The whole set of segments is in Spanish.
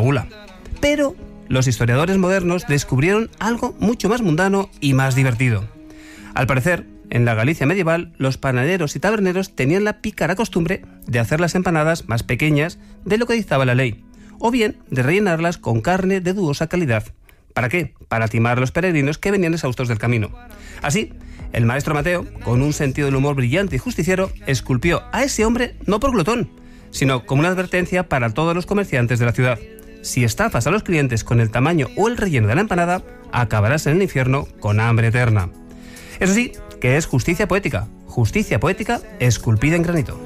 gula. Pero los historiadores modernos descubrieron algo mucho más mundano y más divertido. Al parecer, en la Galicia medieval, los panaderos y taberneros tenían la pícara costumbre de hacer las empanadas más pequeñas de lo que dictaba la ley, o bien de rellenarlas con carne de dudosa calidad. ¿Para qué? Para timar a los peregrinos que venían exhaustos del camino. Así, el maestro Mateo, con un sentido del humor brillante y justiciero, esculpió a ese hombre no por glotón, sino como una advertencia para todos los comerciantes de la ciudad. Si estafas a los clientes con el tamaño o el relleno de la empanada, acabarás en el infierno con hambre eterna. Eso sí, que es justicia poética esculpida en granito.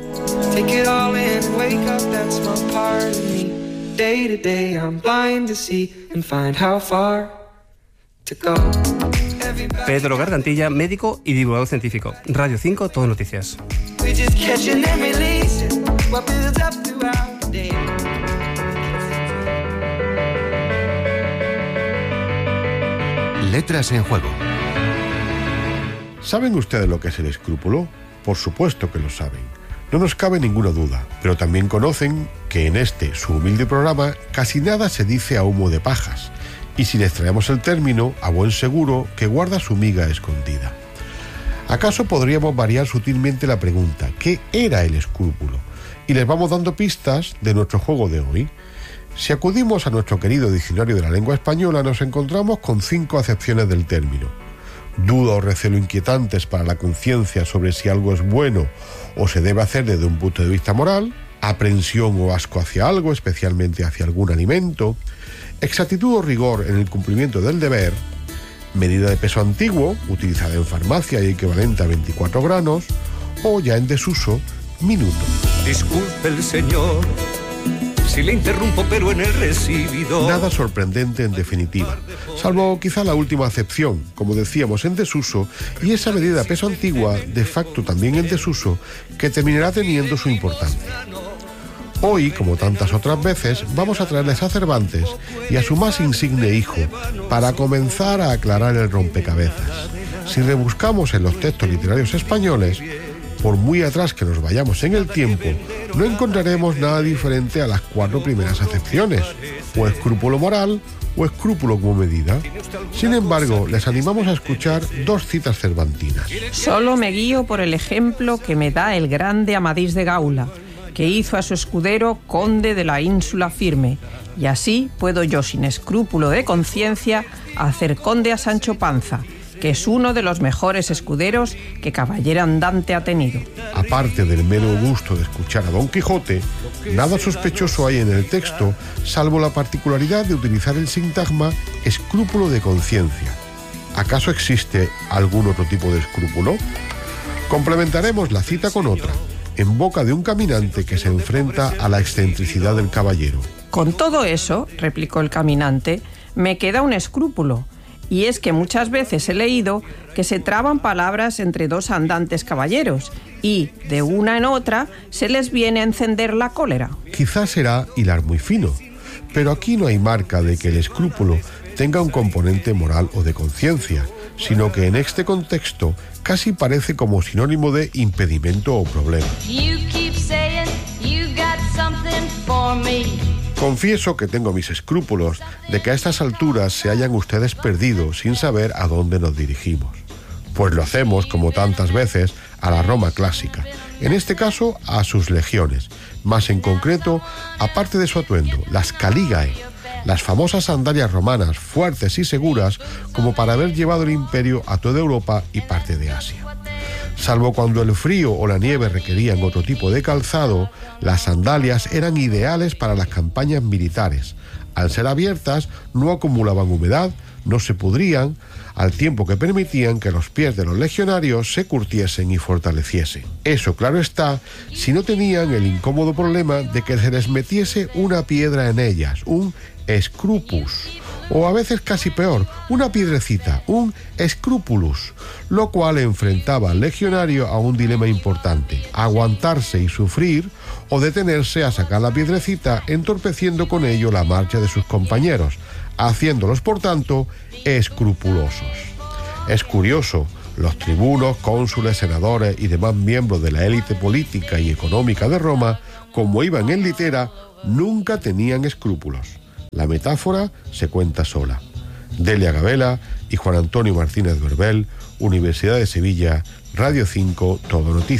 Pedro Gargantilla, médico y divulgador científico. Radio 5, Todo Noticias. Letras en juego. ¿Saben ustedes lo que es el escrúpulo? Por supuesto que lo saben. No nos cabe ninguna duda, pero también conocen que en este, su humilde programa, casi nada se dice a humo de pajas. Y si les traemos el término, a buen seguro que guarda su miga escondida. ¿Acaso podríamos variar sutilmente la pregunta? ¿Qué era el escrúpulo? Y les vamos dando pistas de nuestro juego de hoy. Si acudimos a nuestro querido diccionario de la lengua española, nos encontramos con 5 acepciones del término. Duda o recelo inquietantes para la conciencia sobre si algo es bueno o se debe hacer desde un punto de vista moral, aprensión o asco hacia algo, especialmente hacia algún alimento, exactitud o rigor en el cumplimiento del deber, medida de peso antiguo, utilizada en farmacia y equivalente a 24 granos, o ya en desuso, minuto. Disculpe el señor si le interrumpo, pero en el recibidor. Nada sorprendente en definitiva, salvo quizá la última acepción, como decíamos, en desuso, y esa medida peso antigua, de facto también en desuso, que terminará teniendo su importancia. Hoy, como tantas otras veces, vamos a traerles a Cervantes y a su más insigne hijo, para comenzar a aclarar el rompecabezas. Si rebuscamos en los textos literarios españoles, por muy atrás que nos vayamos en el tiempo, no encontraremos nada diferente a las 4 primeras acepciones, o escrúpulo moral, o escrúpulo como medida. Sin embargo, les animamos a escuchar 2 citas cervantinas. Solo me guío por el ejemplo que me da el grande Amadís de Gaula, que hizo a su escudero conde de la ínsula Firme, y así puedo yo, sin escrúpulo de conciencia, hacer conde a Sancho Panza, que es uno de los mejores escuderos que caballero andante ha tenido. Aparte del mero gusto de escuchar a Don Quijote, nada sospechoso hay en el texto, salvo la particularidad de utilizar el sintagma escrúpulo de conciencia. ¿Acaso existe algún otro tipo de escrúpulo? Complementaremos la cita con otra, en boca de un caminante que se enfrenta a la excentricidad del caballero. Con todo eso, replicó el caminante, me queda un escrúpulo. Y es que muchas veces he leído que se traban palabras entre 2 andantes caballeros y, de una en otra, se les viene a encender la cólera. Quizás será hilar muy fino, pero aquí no hay marca de que el escrúpulo tenga un componente moral o de conciencia, sino que en este contexto casi parece como sinónimo de impedimento o problema. Confieso que tengo mis escrúpulos de que a estas alturas se hayan ustedes perdido sin saber a dónde nos dirigimos. Pues lo hacemos, como tantas veces, a la Roma clásica, en este caso a sus legiones, más en concreto, aparte de su atuendo, las caligae, las famosas sandalias romanas fuertes y seguras como para haber llevado el imperio a toda Europa y parte de Asia. Salvo cuando el frío o la nieve requerían otro tipo de calzado, las sandalias eran ideales para las campañas militares. Al ser abiertas, no acumulaban humedad, no se pudrían, al tiempo que permitían que los pies de los legionarios se curtiesen y fortaleciesen. Eso, claro está, si no tenían el incómodo problema de que se les metiese una piedra en ellas, un scrupus, o a veces casi peor, una piedrecita, un scrupulus, lo cual enfrentaba al legionario a un dilema importante: aguantarse y sufrir, o detenerse a sacar la piedrecita, entorpeciendo con ello la marcha de sus compañeros, haciéndolos por tanto escrupulosos. Es curioso, los tribunos, cónsules, senadores y demás miembros de la élite política y económica de Roma, como iban en litera, nunca tenían escrúpulos. La metáfora se cuenta sola. Delia Gabela y Juan Antonio Martínez Berbel, Universidad de Sevilla, Radio 5, Todo Noticias.